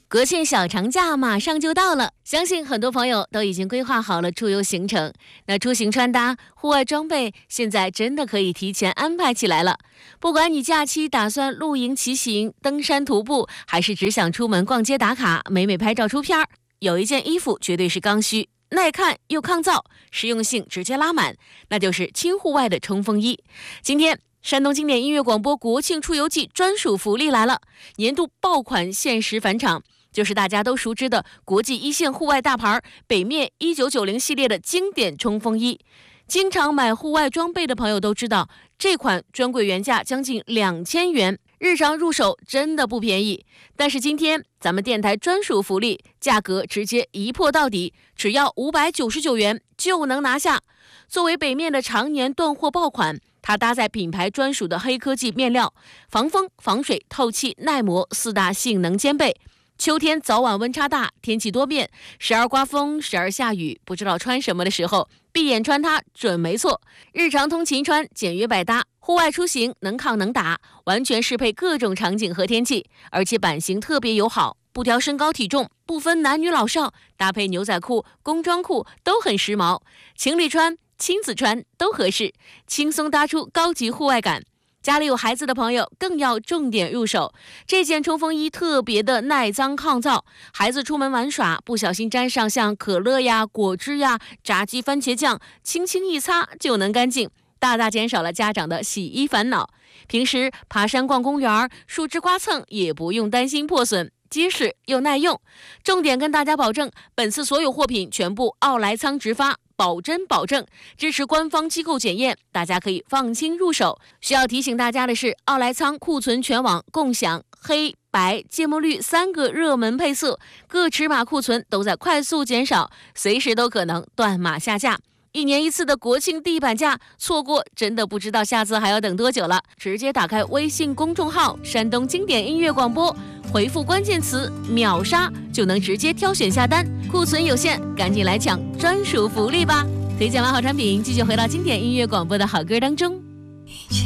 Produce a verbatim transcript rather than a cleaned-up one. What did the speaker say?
国庆小长假马上就到了，相信很多朋友都已经规划好了出游行程。那出行穿搭、户外装备现在真的可以提前安排起来了。不管你假期打算露营、骑行、登山、徒步，还是只想出门逛街打卡、美美拍照出片儿，有一件衣服绝对是刚需，耐看又抗造，实用性直接拉满，那就是轻户外的冲锋衣。今天山东经典音乐广播国庆出游季专属福利来了，年度爆款限时返场，就是大家都熟知的国际一线户外大牌北面一九九零系列的经典冲锋衣。经常买户外装备的朋友都知道，这款专柜原价将近两千元，日常入手真的不便宜。但是今天咱们电台专属福利，价格直接一破到底，只要五百九十九元就能拿下。作为北面的常年断货爆款，它搭载品牌专属的黑科技面料，防风、防水、透气、耐磨四大性能兼备。秋天早晚温差大，天气多变，时而刮风，时而下雨，不知道穿什么的时候，闭眼穿它准没错。日常通勤穿，简约百搭，户外出行能抗能打，完全适配各种场景和天气，而且版型特别友好，不挑身高体重，不分男女老少，搭配牛仔裤、工装裤都很时髦，情侣穿、亲子穿都合适，轻松搭出高级户外感。家里有孩子的朋友更要重点入手，这件冲锋衣特别的耐脏抗造，孩子出门玩耍不小心沾上像可乐呀、果汁呀、炸鸡番茄酱，轻轻一擦就能干净，大大减少了家长的洗衣烦恼。平时爬山逛公园，树枝刮蹭也不用担心破损，结实又耐用。重点跟大家保证，本次所有货品全部奥莱仓直发，保真保证，支持官方机构检验，大家可以放心入手。需要提醒大家的是，奥莱仓库存全网共享黑白芥末绿三个热门配色，各尺码库存都在快速减少，随时都可能断码下架。一年一次的国庆地板价，错过真的不知道下次还要等多久了。直接打开微信公众号山东经典音乐广播，回复关键词秒杀就能直接挑选下单，库存有限，赶紧来抢专属福利吧。推荐完好产品，继续回到经典音乐广播的好歌当中。